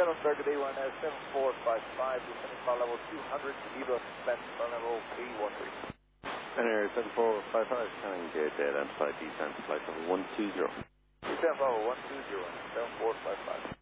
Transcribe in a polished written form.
Channel Circuit A1 7455, descending call level 200, Evo suspension, call level B13. And here, 7455, can get identified descent flight level 120. Descent level 120, 7455.